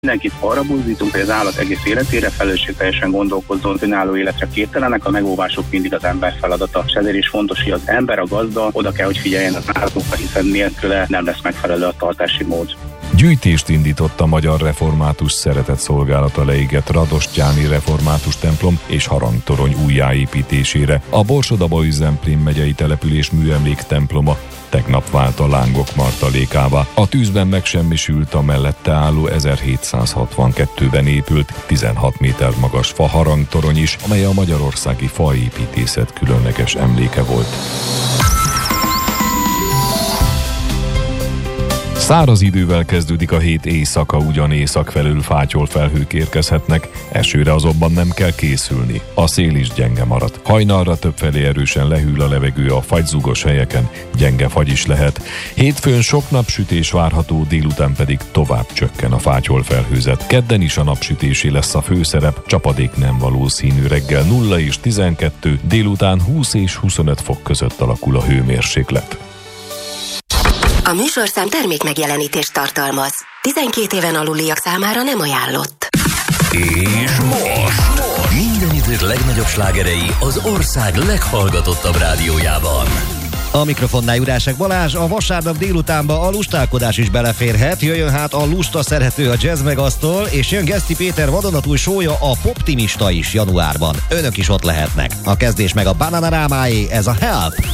Mindenkit arra buzdítunk, hogy az állat egész életére felelősségteljesen gondolkozzon, önálló életre képtelenek, a megóvások mindig az ember feladata. És ezért is fontos, hogy az ember, a gazda oda kell, hogy figyeljen az állatokra, hiszen nélküle nem lesz megfelelő a tartási mód. Gyűjtést indított a Magyar Református Szeretetszolgálata leégett Radostyáni Református templom és harangtorony újjáépítésére. A Borsod-Abaúj-Zemplén megyei település műemlék temploma tegnap vált a lángok martalékává. A tűzben megsemmisült a mellette álló 1762-ben épült 16 méter magas fa harangtorony is, amely a magyarországi faépítészet különleges emléke volt. Száraz idővel kezdődik a hét éjszaka, ugyan észak felől fátyol felhők érkezhetnek, esőre azonban nem kell készülni. A szél is gyenge marad. Hajnalra többfelé erősen lehűl a levegő, a fagyzugos helyeken gyenge fagy is lehet. Hétfőn sok napsütés várható, délután pedig tovább csökken a fátyol felhőzet. Kedden is a napsütésé lesz a főszerep, csapadék nem valószínű, reggel 0 és 12, délután 20 és 25 fok között alakul a hőmérséklet. A műsorszám termékmegjelenítést tartalmaz. 12 éven aluliak számára nem ajánlott. És most minden idők legnagyobb slágerei az ország leghallgatottabb rádiójában. A mikrofonnál Jurásek Balázs, a vasárnap délutánba a lustálkodás is beleférhet. Jöjjön hát a lusta szerető a Jazz Megasztól, és jön Geszti Péter vadonatúj show-ja, a Poptimista is januárban. Önök is ott lehetnek. A kezdés meg a Bananarámáé, ez a Help!